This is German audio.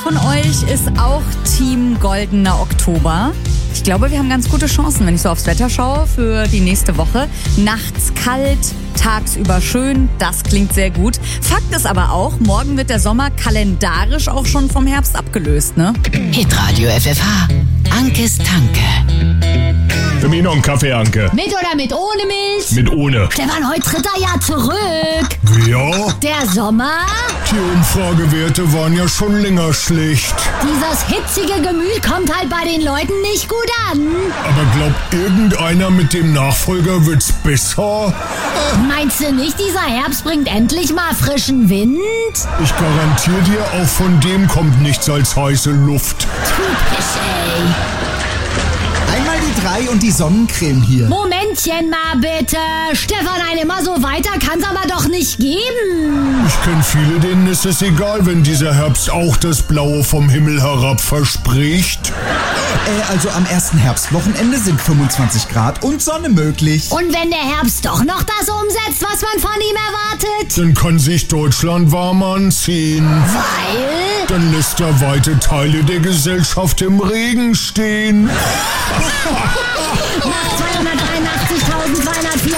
von euch ist auch Team Goldener Oktober? Ich glaube, wir haben ganz gute Chancen, wenn ich so aufs Wetter schaue für die nächste Woche. Nachts kalt, tagsüber schön, das klingt sehr gut. Fakt ist aber auch, morgen wird der Sommer kalendarisch auch schon vom Herbst abgelöst, ne? Hitradio FFH. Ankes Tanke. Für mich noch einen Kaffee, Anke. Mit oder mit ohne Milch? Mit ohne. Stefan, heute tritt er ja zurück. Ja, Der Sommer? die Umfragewerte waren ja schon länger schlecht. Dieses hitzige Gemüt kommt halt bei den Leuten nicht gut an. Aber glaubt irgendeiner, mit dem Nachfolger wird's besser? Meinst du nicht, dieser Herbst bringt endlich mal frischen Wind? Ich garantiere dir, auch von dem kommt nichts als heiße Luft. Typisch, ey. Einmal die 3 und die Sonnencreme hier. Momentchen mal bitte. Stefan, ein immer so weiter kann's aber doch nicht geben. Ich kenne viele, denen ist es egal, wenn dieser Herbst auch das Blaue vom Himmel herab verspricht. Also am ersten Herbstwochenende sind 25 Grad und Sonne möglich. Und wenn der Herbst doch noch das umsetzt, was man von ihm erwartet? Dann kann sich Deutschland warm anziehen. Weil? Dann lässt er weite Teile der Gesellschaft im Regen stehen. Nach 283.204